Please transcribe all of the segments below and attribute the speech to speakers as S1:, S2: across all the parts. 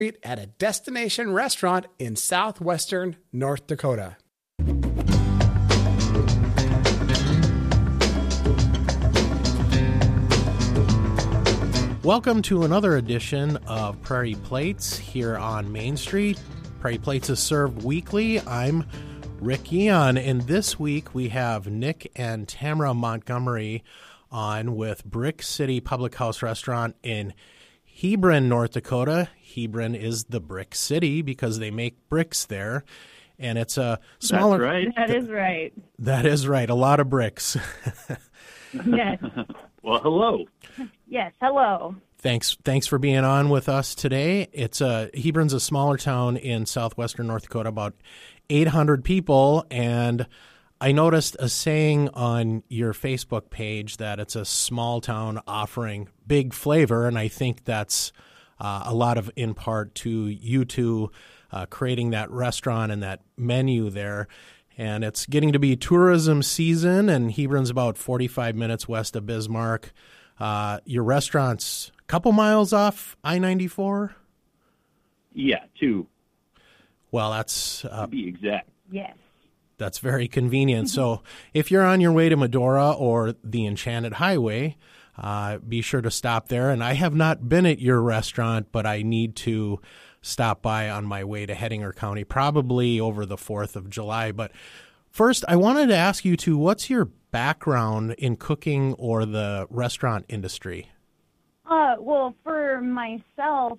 S1: at a destination restaurant in southwestern North Dakota.
S2: Welcome to another edition of Prairie Plates here on Main Street. Prairie Plates is served weekly. I'm Rick Eon, and this week we have Nick and Tamara Montgomery on with Brick City Public House Restaurant in Hebron, North Dakota. Hebron is the brick city because they make bricks there, and it's a smaller...
S3: That's right.
S4: That is right.
S2: That is right. A lot of bricks.
S4: Yes.
S3: Well, hello.
S4: Yes, hello.
S2: Thanks for being on with us today. Hebron's a smaller town in southwestern North Dakota, about 800 people, and I noticed a saying on your Facebook page that it's a small town offering big flavor, and I think that's a lot of in part to you two creating that restaurant and that menu there. And it's getting to be tourism season, and Hebron's about 45 minutes west of Bismarck. Your restaurant's a couple miles off I-94?
S3: Yeah, 2.
S2: Well, that's...
S3: to be exact.
S4: Yes.
S2: That's very convenient. So if you're on your way to Medora or the Enchanted Highway, be sure to stop there. And I have not been at your restaurant, but I need to stop by on my way to Hettinger County, probably over the 4th of July. But first, I wanted to ask you two, what's your background in cooking or the restaurant industry?
S4: Well, for myself,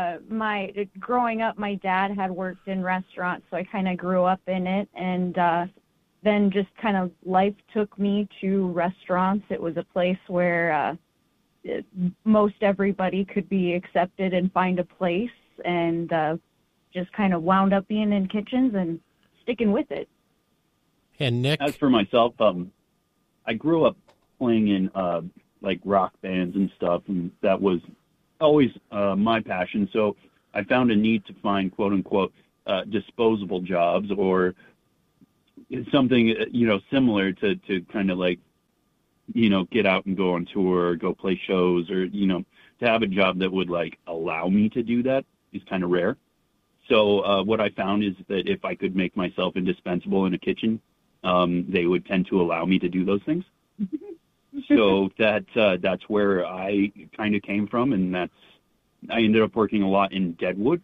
S4: growing up, my dad had worked in restaurants, so I kind of grew up in it, and then just kind of life took me to restaurants. It was a place where most everybody could be accepted and find a place, and just kind of wound up being in kitchens and sticking with it.
S2: And Nick?
S3: As for myself, I grew up playing in like rock bands and stuff, and that was always my passion. So I found a need to find quote unquote disposable jobs or something similar to kind of like get out and go on tour or go play shows, or to have a job that would like allow me to do that is kind of rare. So what I found is that if I could make myself indispensable in a kitchen, they would tend to allow me to do those things. So that's where I kind of came from, and I ended up working a lot in Deadwood,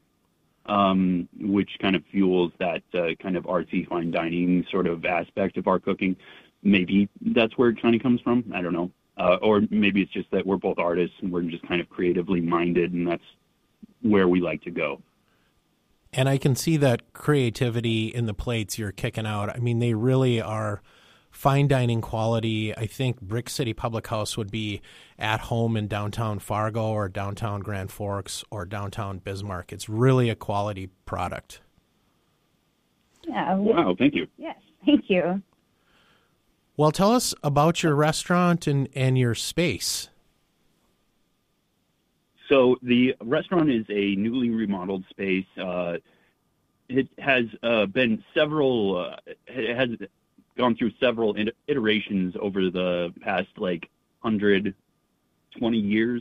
S3: which kind of fuels that kind of artsy fine dining sort of aspect of our cooking. Maybe that's where it kind of comes from. I don't know. Or maybe it's just that we're both artists and we're just kind of creatively minded, and that's where we like to go.
S2: And I can see that creativity in the plates you're kicking out. I mean, they really are fine dining quality. I think Brick City Public House would be at home in downtown Fargo or downtown Grand Forks or downtown Bismarck. It's really a quality product.
S4: Yeah.
S3: Wow, thank you.
S4: Yes, thank you.
S2: Well, tell us about your restaurant and your space.
S3: So the restaurant is a newly remodeled space. It has been several. It has gone through several iterations over the past 120 years.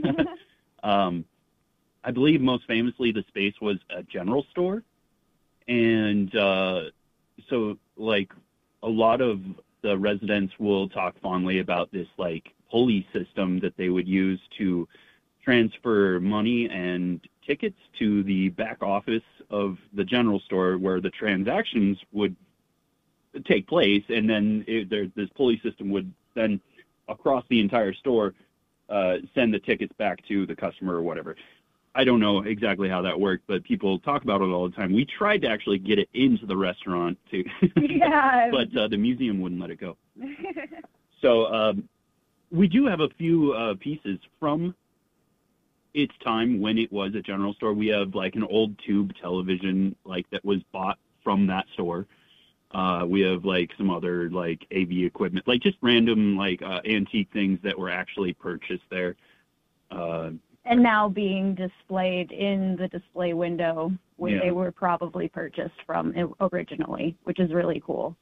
S3: I believe most famously the space was a general store, and so a lot of the residents will talk fondly about this pulley system that they would use to transfer money and tickets to the back office of the general store where the transactions would take place, and then this pulley system would then across the entire store send the tickets back to the customer or whatever. I don't know exactly how that worked, but people talk about it all the time. We tried to actually get it into the restaurant too,
S4: Yeah.
S3: but the museum wouldn't let it go. So we do have a few pieces from its time when it was a general store. We have an old tube television that was bought from that store. We have some other AV equipment, just random antique things that were actually purchased there.
S4: And now being displayed in the display window where they were probably purchased from originally, which is really cool.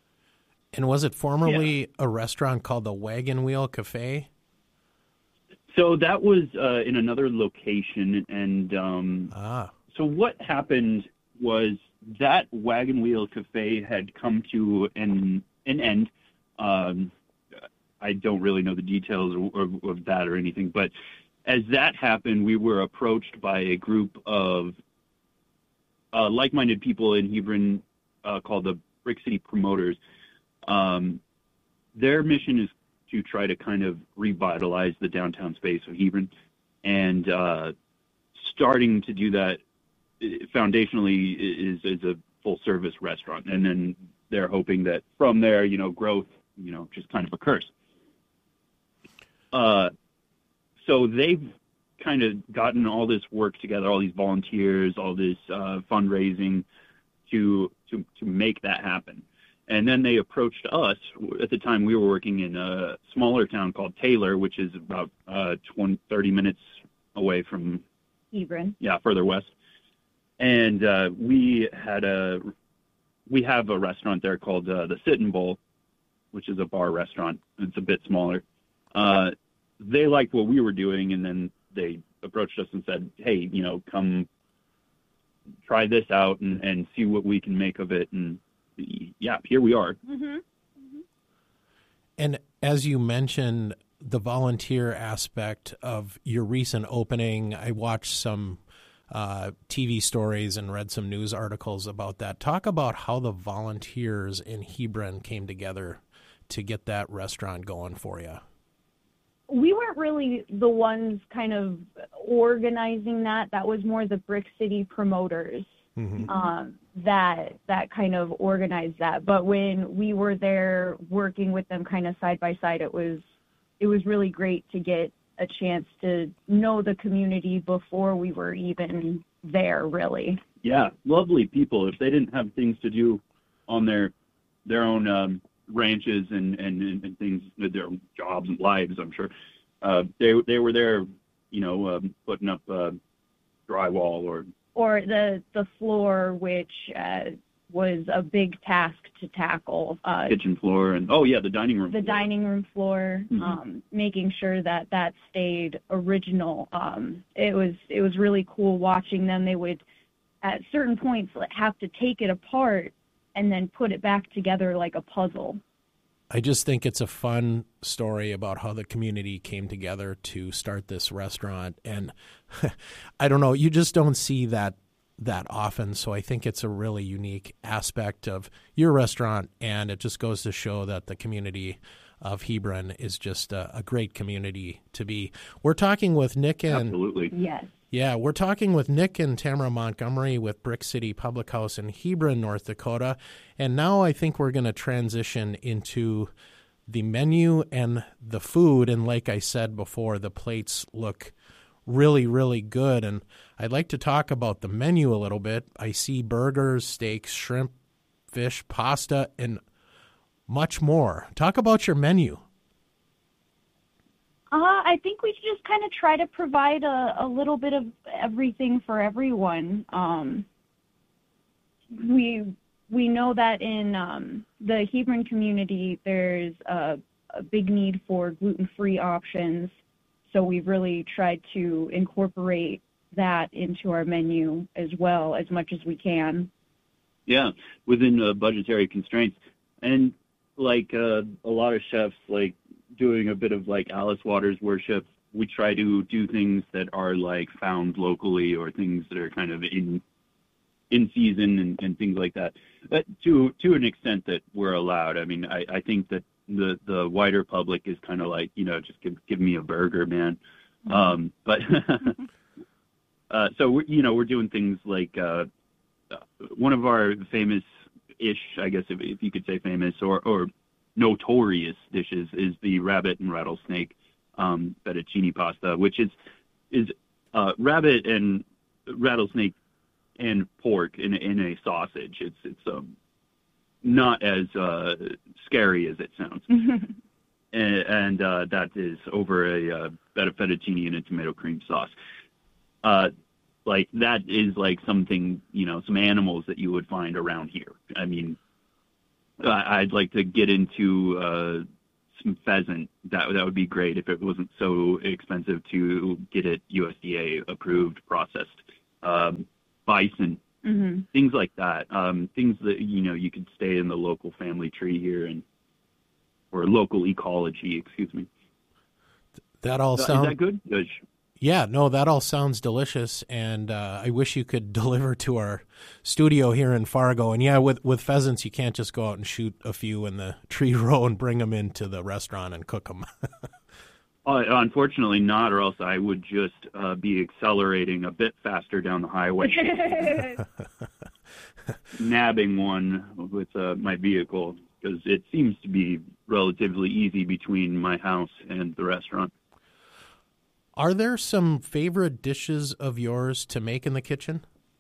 S2: And was it formerly a restaurant called the Wagon Wheel Cafe?
S3: So that was in another location, and so what happened was that Wagon Wheel Cafe had come to an end. I don't really know the details of that or anything, but as that happened, we were approached by a group of like-minded people in Hebron called the Brick City Promoters. Their mission is to try to kind of revitalize the downtown space of Hebron, and starting to do that foundationally is a full-service restaurant, and then they're hoping that from there, growth, just kind of occurs. So they've kind of gotten all this work together, all these volunteers, all this fundraising to make that happen. And then they approached us. At the time, we were working in a smaller town called Taylor, which is about 30 minutes away from
S4: Hebron.
S3: Yeah, further west. And we have a restaurant there called the Sit and Bowl, which is a bar restaurant. It's a bit smaller. They liked what we were doing, and then they approached us and said, hey, come try this out and see what we can make of it. And yeah, here we are.
S4: Mm-hmm. Mm-hmm.
S2: And as you mentioned, the volunteer aspect of your recent opening, I watched some TV stories and read some news articles about that. Talk about how the volunteers in Hebron came together to get that restaurant going for you.
S4: We weren't really the ones kind of organizing that. That was more the Brick City Promoters. Mm-hmm. That kind of organized that. But when we were there working with them kind of side by side, it was really great to get a chance to know the community before we were even there, really.
S3: Yeah, lovely people. If they didn't have things to do on their own ranches and things, their jobs and lives, I'm sure, they were there, putting up drywall
S4: or the floor, which was a big task to tackle.
S3: Kitchen floor and the dining room.
S4: The dining room floor, mm-hmm. Making sure that stayed original. It was really cool watching them. They would, at certain points, have to take it apart and then put it back together like a puzzle.
S2: I just think it's a fun story about how the community came together to start this restaurant. And I don't know, you just don't see that often. So I think it's a really unique aspect of your restaurant. And it just goes to show that the community of Hebron is just a great community to be. We're talking with Nick and...
S3: Absolutely.
S4: Yes.
S2: Yeah, we're talking with Nick and Tamara Montgomery with Brick City Public House in Hebron, North Dakota. And now I think we're going to transition into the menu and the food. And like I said before, the plates look really, really good. And I'd like to talk about the menu a little bit. I see burgers, steaks, shrimp, fish, pasta, and much more. Talk about your menu.
S4: I think we just kind of try to provide a little bit of everything for everyone. We know that in the Hebron community, there's a big need for gluten-free options, so we've really tried to incorporate that into our menu as well as much as we can.
S3: Yeah, within budgetary constraints. And like a lot of chefs, like doing a bit of like Alice Waters worship, we try to do things that are like found locally or things that are kind of in season and things like that. But to an extent that we're allowed. I mean, I think that the wider public is kind of like, just give me a burger, man. But so we're doing things like one of our famous-ish, I guess if you could say famous or notorious dishes is the rabbit and rattlesnake fettuccine pasta, which is rabbit and rattlesnake and pork in a sausage. It's not as scary as it sounds. and that is over a bed of fettuccine and a tomato cream sauce. Like that is like something, some animals that you would find around here. I mean, I'd like to get into some pheasant, that would be great if it wasn't so expensive to get it USDA approved, processed. Bison, things like that. Things that you could stay in the local family tree here or local ecology. Excuse me.
S2: That all
S3: Is
S2: sounds
S3: that good?
S2: Yeah, no, that all sounds delicious, and I wish you could deliver to our studio here in Fargo. And yeah, with pheasants, you can't just go out and shoot a few in the tree row and bring them into the restaurant and cook them.
S3: Unfortunately not, or else I would just be accelerating a bit faster down the highway, nabbing one with my vehicle, because it seems to be relatively easy between my house and the restaurant.
S2: Are there some favorite dishes of yours to make in the kitchen?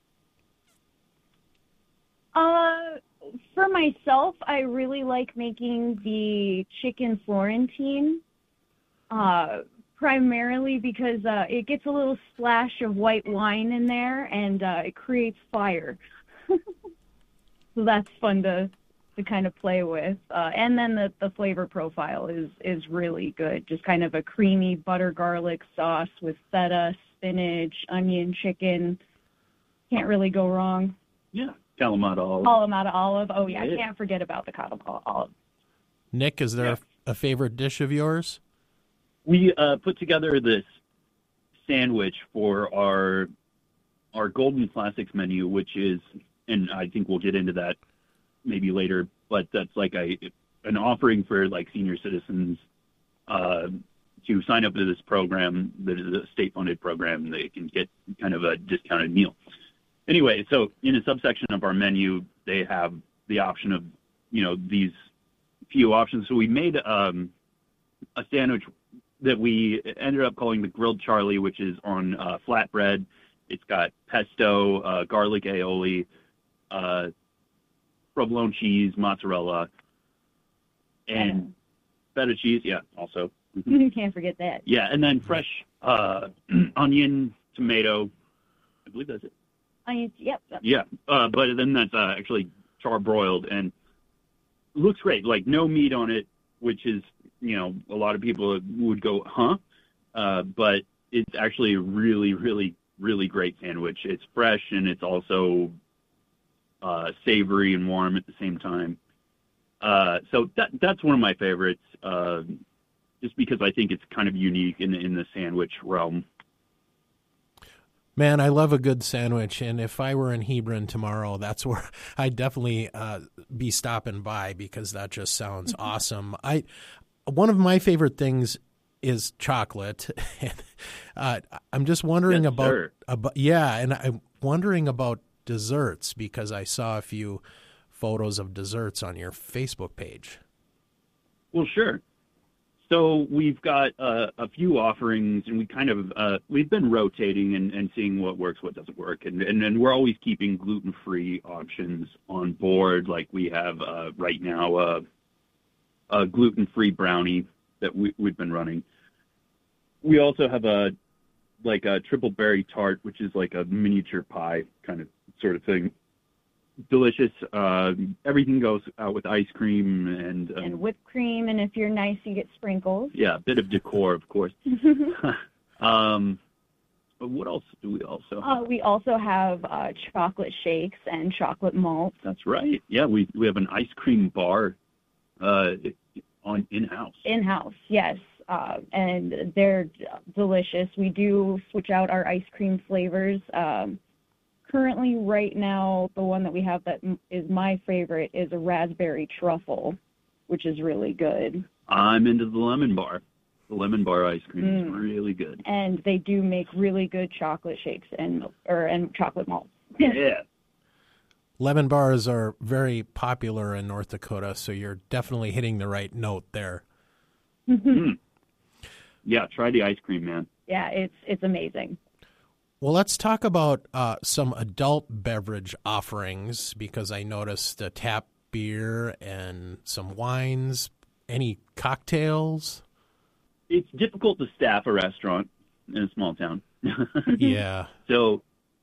S4: For myself, I really like making the chicken Florentine, primarily because it gets a little splash of white wine in there, and it creates fire. So that's fun to kind of play with. And then the flavor profile is really good. Just kind of a creamy butter garlic sauce with feta, spinach, onion, chicken. Can't really go wrong.
S3: Yeah, Kalamata olive.
S4: Kalamata olive. Oh, yeah, I can't forget about the Kalamata olive.
S2: Nick, is there a favorite dish of yours?
S3: We put together this sandwich for our Golden Classics menu, which is, and I think we'll get into that maybe later, but that's like an offering for like senior citizens to sign up to this program that is a state-funded program. They can get kind of a discounted meal. Anyway, so in a subsection of our menu, they have the option of, these few options. So we made a sandwich that we ended up calling the Grilled Charlie, which is on flatbread. It's got pesto, garlic aioli, provolone cheese, mozzarella, and feta cheese. Yeah, also.
S4: You can't forget that.
S3: Yeah, and then fresh onion, tomato. I believe that's it.
S4: Onions, yep.
S3: Yeah, but then that's actually charbroiled and looks great. Like no meat on it, which is, a lot of people would go, huh? But it's actually a really, really, really great sandwich. It's fresh and it's also savory and warm at the same time. So that's one of my favorites, just because I think it's kind of unique in the sandwich realm.
S2: Man, I love a good sandwich, and if I were in Hebron tomorrow, that's where I'd definitely be stopping by, because that just sounds awesome. One of my favorite things is chocolate. I'm just wondering about and I'm wondering about desserts, because I saw a few photos of desserts on your Facebook page.
S3: Well, sure. So we've got a few offerings, and we kind of we've been rotating and seeing what works, what doesn't work, and we're always keeping gluten-free options on board. Like we have right now a gluten-free brownie that we've been running. We also have a triple berry tart, which is like a miniature pie kind of sort of thing. Delicious. Everything goes out with ice cream and
S4: whipped cream, and if you're nice, you get sprinkles.
S3: Yeah, a bit of decor, of course. But what else do we also have?
S4: We also have chocolate shakes and chocolate malt.
S3: That's right. Yeah, we have an ice cream bar on in-house.
S4: In-house, yes. And they're delicious. We do switch out our ice cream flavors. Currently, right now, the one that we have that is my favorite is a raspberry truffle, which is really good.
S3: I'm into the lemon bar. The lemon bar ice cream is really good.
S4: And they do make really good chocolate shakes and chocolate malt.
S3: Yeah.
S2: Lemon bars are very popular in North Dakota, so you're definitely hitting the right note there.
S3: Yeah, try the ice cream, man.
S4: Yeah, it's amazing.
S2: Well, let's talk about some adult beverage offerings, because I noticed a tap beer and some wines. Any cocktails?
S3: It's difficult to staff a restaurant in a small town.
S2: Yeah.
S3: So,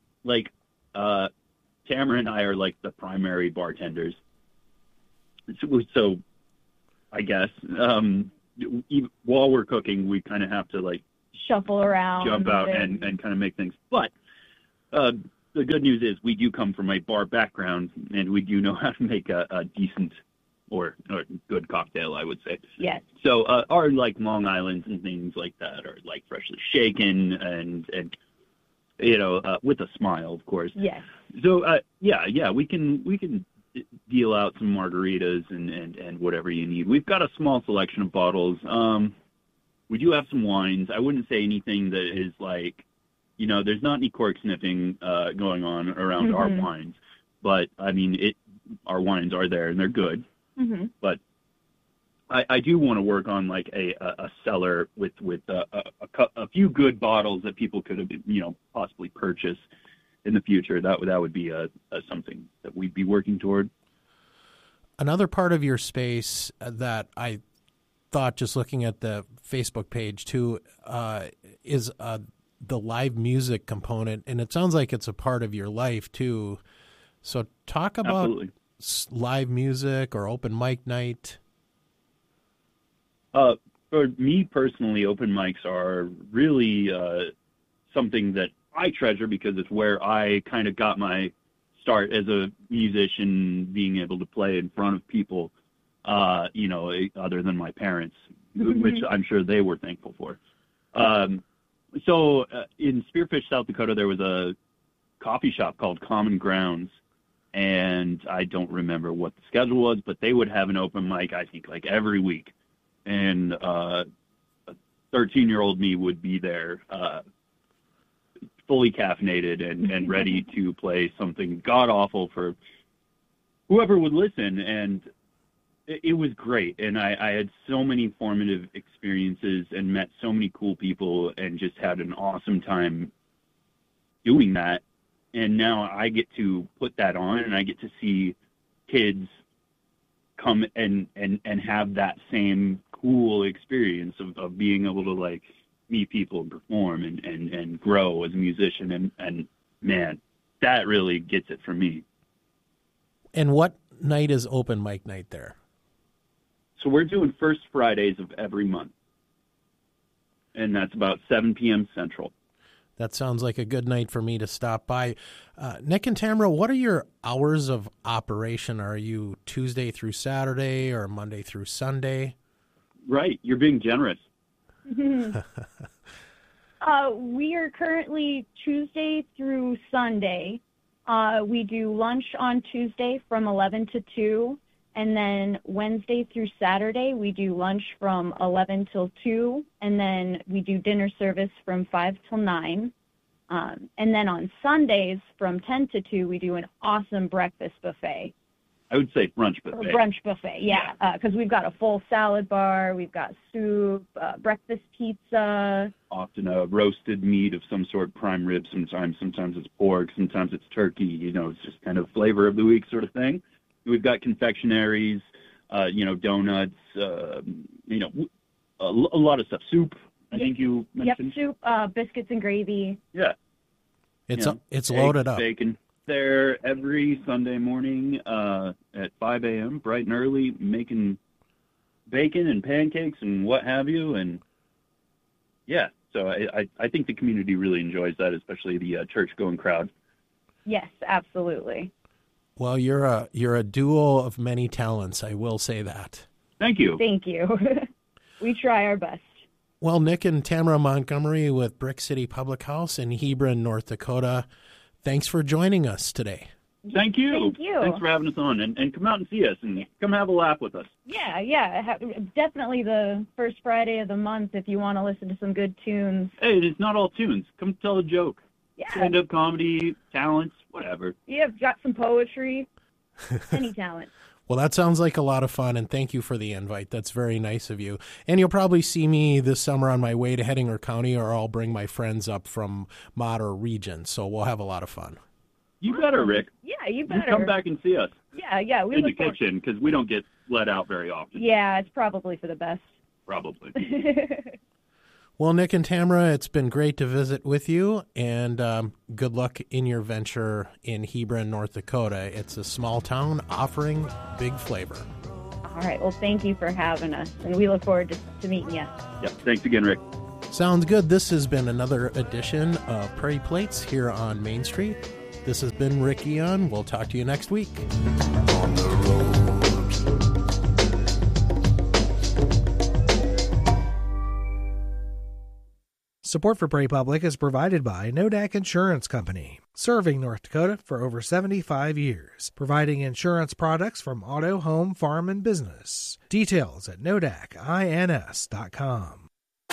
S3: Tamara and I are like the primary bartenders. So I guess while we're cooking, we kind of have to like
S4: Shuffle around.
S3: jump out and kind of make things. But the good news is we do come from a bar background, and we do know how to make a decent or good cocktail, I would say.
S4: Yes.
S3: So our like Long Islands and things like that are like freshly shaken and with a smile, of course.
S4: Yes.
S3: So we can deal out some margaritas and whatever you need. We've got a small selection of bottles. We do have some wines. I wouldn't say anything that is like, there's not any cork sniffing going on around our wines. But I mean, our wines are there and they're good.
S4: Mm-hmm.
S3: But I do want to work on like a cellar with a few good bottles that people could have possibly purchase in the future. That would be something that we'd be working toward.
S2: Another part of your space that I thought, just looking at the Facebook page too, is the live music component, and it sounds like it's a part of your life too. So talk about
S3: Absolutely.
S2: Live music or open mic night.
S3: For me personally, open mics are really something that I treasure because it's where I kind of got my start as a musician, being able to play in front of people, other than my parents, which I'm sure they were thankful for. So in Spearfish, South Dakota, there was a coffee shop called Common Grounds, and I don't remember what the schedule was, but they would have an open mic, I think, like every week. And a 13-year-old me would be there, fully caffeinated and ready to play something god-awful for whoever would listen. And it was great. And I had so many formative experiences and met so many cool people and just had an awesome time doing that. And now I get to put that on, and I get to see kids come and have that same cool experience of being able to like meet people and perform and grow as a musician. And man, that really gets it for me.
S2: And what night is open mic night there?
S3: So we're doing first Fridays of every month, and that's about 7 p.m. Central.
S2: That sounds like a good night for me to stop by. Nick and Tamara, what are your hours of operation? Are you Tuesday through Saturday or Monday through Sunday?
S3: Right. You're being generous.
S4: We are currently Tuesday through Sunday. We do lunch on Tuesday from 11 to 2. And then Wednesday through Saturday, we do lunch from 11 till 2, and then we do dinner service from 5 till 9. And then on Sundays from 10 to 2, we do an awesome breakfast buffet.
S3: I would say brunch buffet.
S4: Or brunch buffet, yeah, because we've got a full salad bar, we've got soup, breakfast pizza.
S3: Often a roasted meat of some sort, prime rib sometimes it's pork, sometimes it's turkey, it's just kind of flavor of the week sort of thing. We've got confectionaries, donuts, a lot of stuff. Soup, I think you mentioned.
S4: Yep, soup, biscuits and gravy.
S3: Yeah.
S2: It's loaded up.
S3: Bacon. There every Sunday morning at 5 a.m., bright and early, making bacon and pancakes and what have you. And, yeah, so I think the community really enjoys that, especially the church-going crowd.
S4: Yes, absolutely.
S2: Well, you're a duo of many talents, I will say that.
S3: Thank you.
S4: Thank you. We try our best.
S2: Well, Nick and Tamara Montgomery with Brick City Public House in Hebron, North Dakota, thanks for joining us today.
S3: Thank you.
S4: Thank you.
S3: Thanks for having us on, and come out and see us, and come have a laugh with us.
S4: Yeah. Definitely the first Friday of the month if you want to listen to some good tunes.
S3: Hey, it's not all tunes. Come tell a joke.
S4: Yeah.
S3: Stand-up comedy, talents, whatever.
S4: Yeah, got some poetry, any talent.
S2: Well, that sounds like a lot of fun, and thank you for the invite. That's very nice of you. And you'll probably see me this summer on my way to Hettinger County, or I'll bring my friends up from Mater region, so we'll have a lot of fun.
S3: You better, Rick.
S4: Yeah, you better.
S3: You come back and see us.
S4: Yeah. We
S3: in the
S4: look forward.
S3: kitchen, because we don't get let out very often.
S4: Yeah, it's probably for the best.
S3: Probably.
S2: Well, Nick and Tamara, it's been great to visit with you, and good luck in your venture in Hebron, North Dakota. It's a small town offering big flavor.
S4: All right. Well, thank you for having us, and we look forward to meeting you.
S3: Yep. Thanks again, Rick.
S2: Sounds good. This has been another edition of Prairie Plates here on Main Street. This has been Rick Eon. We'll talk to you next week.
S5: On the road.
S6: Support for Prairie Public is provided by Nodak Insurance Company, serving North Dakota for over 75 years, providing insurance products from auto, home, farm, and business. Details at nodakins.com.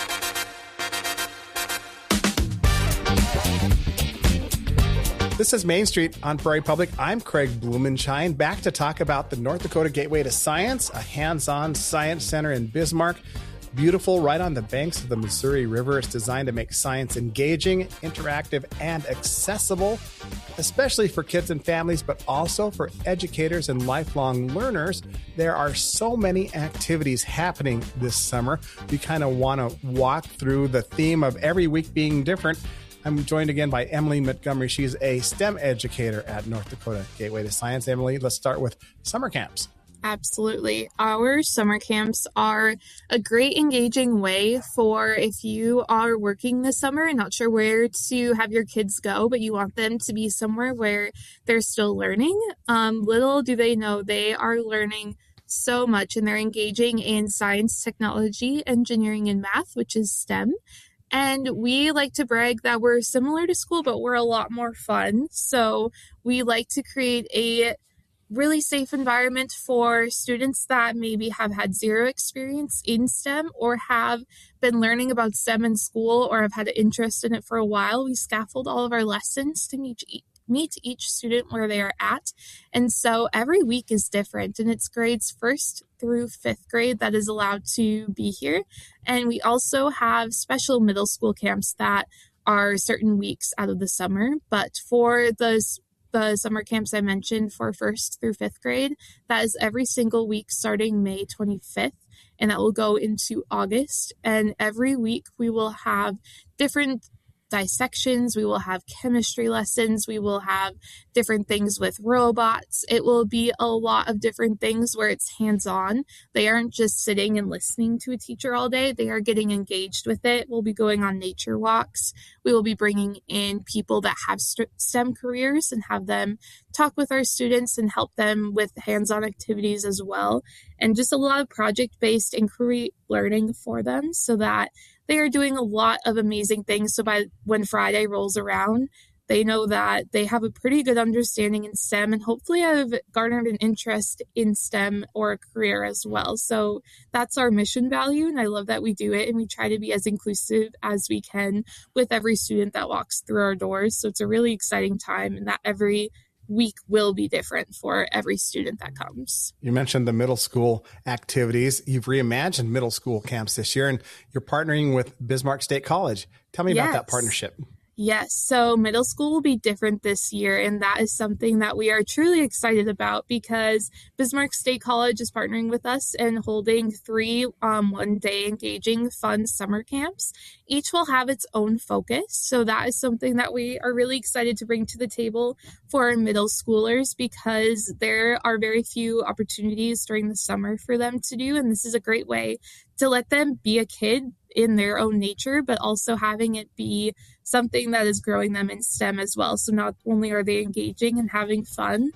S1: This is Main Street on Prairie Public. I'm Craig Blumenshine, back to talk about the North Dakota Gateway to Science, a hands-on science center in Bismarck. Beautiful, right on the banks of the Missouri River. It's designed to make science engaging, interactive, and accessible, especially for kids and families, but also for educators and lifelong learners. There are so many activities happening this summer. We kind of want to walk through the theme of every week being different. I'm joined again by Emily Montgomery. She's a STEM educator at North Dakota Gateway to Science. Emily, let's start with summer camps.
S7: Absolutely. Our summer camps are a great engaging way for if you are working this summer and not sure where to have your kids go, but you want them to be somewhere where they're still learning. Little do they know they are learning so much, and they're engaging in science, technology, engineering, and math, which is STEM. And we like to brag that we're similar to school, but we're a lot more fun. So we like to create a really safe environment for students that maybe have had zero experience in STEM or have been learning about STEM in school or have had an interest in it for a while. We scaffold all of our lessons to meet each student where they are at. And so every week is different, and it's grades 1st through 5th grade that is allowed to be here. And we also have special middle school camps that are certain weeks out of the summer. But for the summer camps I mentioned for 1st through 5th grade, that is every single week starting May 25th, and that will go into August. And every week we will have different dissections, we will have chemistry lessons, we will have different things with robots. It will be a lot of different things where it's hands-on. They aren't just sitting and listening to a teacher all day, they are getting engaged with it. We'll be going on nature walks. We will be bringing in people that have STEM careers and have them talk with our students and help them with hands-on activities as well. And just a lot of project-based inquiry learning for them so that they are doing a lot of amazing things. So by when Friday rolls around, they know that they have a pretty good understanding in STEM and hopefully have garnered an interest in STEM or a career as well. So that's our mission value, and I love that we do it, and we try to be as inclusive as we can with every student that walks through our doors. So it's a really exciting time, and that every week will be different for every student that comes.
S1: You mentioned the middle school activities. You've reimagined middle school camps this year, and you're partnering with Bismarck State College. Tell me about that partnership.
S7: Yes, so middle school will be different this year, and that is something that we are truly excited about because Bismarck State College is partnering with us and holding 3 one-day engaging fun summer camps. Each will have its own focus, so that is something that we are really excited to bring to the table for our middle schoolers because there are very few opportunities during the summer for them to do, and this is a great way to let them be a kid in their own nature, but also having it be something that is growing them in STEM as well. So not only are they engaging and having fun,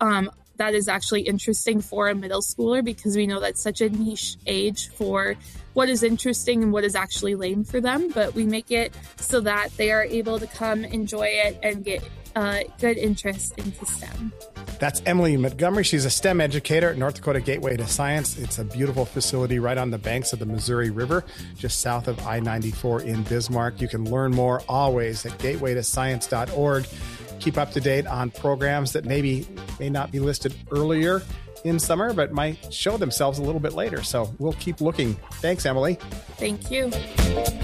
S7: that is actually interesting for a middle schooler because we know that's such a niche age for what is interesting and what is actually lame for them, but we make it so that they are able to come enjoy it and get good interest into STEM.
S1: That's Emily Montgomery. She's a STEM educator at North Dakota Gateway to Science. It's a beautiful facility right on the banks of the Missouri River, just south of I-94 in Bismarck. You can learn more always at gatewaytoscience.org. Keep up to date on programs that may not be listed earlier in summer, but might show themselves a little bit later. So we'll keep looking. Thanks, Emily.
S7: Thank you.